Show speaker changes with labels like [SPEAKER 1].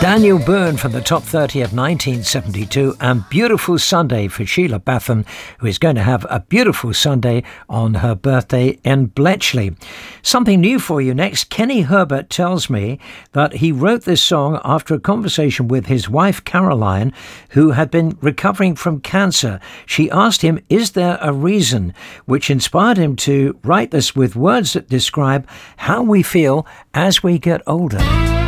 [SPEAKER 1] Daniel Byrne from the top 30 of 1972, and Beautiful Sunday for Sheila Batham, who is going to have a beautiful Sunday on her birthday in Bletchley. Something new for you next. Kenny Herbert tells me that he wrote this song after a conversation with his wife Caroline, who had been recovering from cancer. She asked him, is there a reason, which inspired him to write this with words that describe how we feel as we get older.